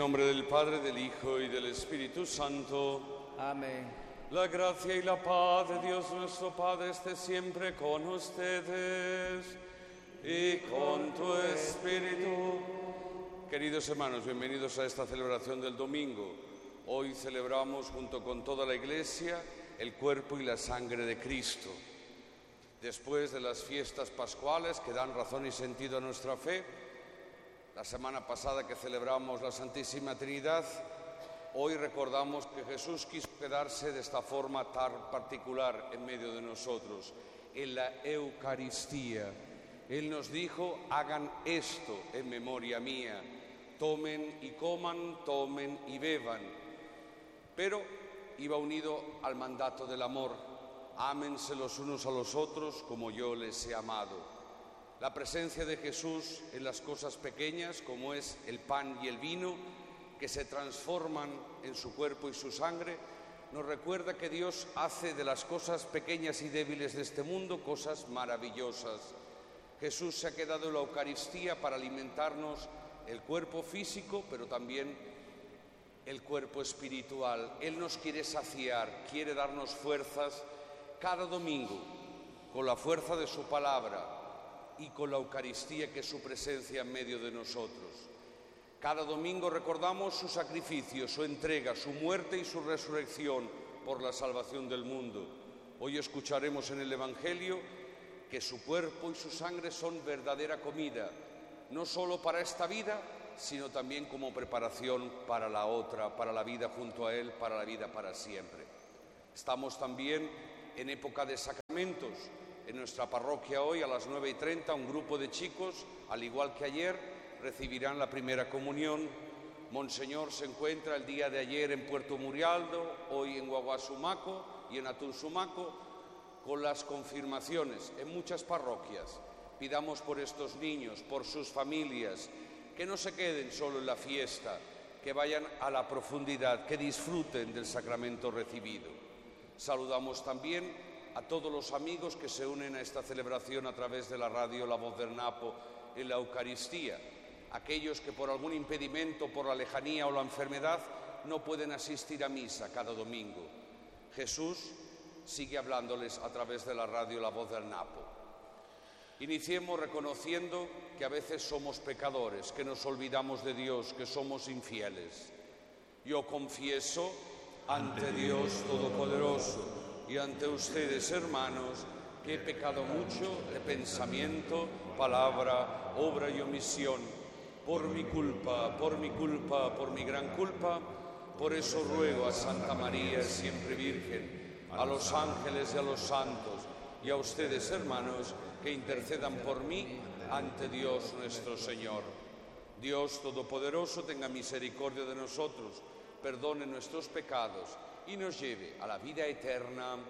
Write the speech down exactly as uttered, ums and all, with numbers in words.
nombre del Padre, del Hijo y del Espíritu Santo. Amén. La gracia y la paz de Dios nuestro Padre esté siempre con ustedes y con tu espíritu. Queridos hermanos, bienvenidos a esta celebración del domingo. Hoy celebramos junto con toda la Iglesia el cuerpo y la sangre de Cristo. Después de las fiestas pascuales que dan razón y sentido a nuestra fe, la semana pasada que celebramos la Santísima Trinidad, hoy recordamos que Jesús quiso quedarse de esta forma tan particular en medio de nosotros, en la Eucaristía. Él nos dijo: hagan esto en memoria mía, tomen y coman, tomen y beban. Pero iba unido al mandato del amor: ámense los unos a los otros como yo les he amado. La presencia de Jesús en las cosas pequeñas, como es el pan y el vino, que se transforman en su cuerpo y su sangre, nos recuerda que Dios hace de las cosas pequeñas y débiles de este mundo cosas maravillosas. Jesús se ha quedado en la Eucaristía para alimentarnos el cuerpo físico, pero también el cuerpo espiritual. Él nos quiere saciar, quiere darnos fuerzas cada domingo, con la fuerza de su palabra y con la Eucaristía, que es su presencia en medio de nosotros. Cada domingo recordamos su sacrificio, su entrega, su muerte y su resurrección por la salvación del mundo. Hoy escucharemos en el Evangelio que su cuerpo y su sangre son verdadera comida, no solo para esta vida, sino también como preparación para la otra, para la vida junto a Él, para la vida para siempre. Estamos también en época de sacramentos. En nuestra parroquia hoy a las nueve y treinta un grupo de chicos, al igual que ayer, recibirán la primera comunión. Monseñor se encuentra el día de ayer en Puerto Murialdo, hoy en Guaguasumaco y en Atunsumaco, con las confirmaciones en muchas parroquias. Pidamos por estos niños, por sus familias, que no se queden solo en la fiesta, que vayan a la profundidad, que disfruten del sacramento recibido. Saludamos también a todos los amigos que se unen a esta celebración a través de la radio La Voz del Napo en la Eucaristía. Aquellos que por algún impedimento, por la lejanía o la enfermedad, no pueden asistir a misa cada domingo. Jesús sigue hablándoles a través de la radio La Voz del Napo. Iniciemos reconociendo que a veces somos pecadores, que nos olvidamos de Dios, que somos infieles. Yo confieso ante Dios Todopoderoso y ante ustedes, hermanos, que he pecado mucho de pensamiento, palabra, obra y omisión, por mi culpa, por mi culpa, por mi gran culpa. Por eso ruego a Santa María, siempre Virgen, a los ángeles y a los santos, y a ustedes, hermanos, que intercedan por mí ante Dios nuestro Señor. Dios Todopoderoso tenga misericordia de nosotros, perdone nuestros pecados y nos lleve a la vida eterna.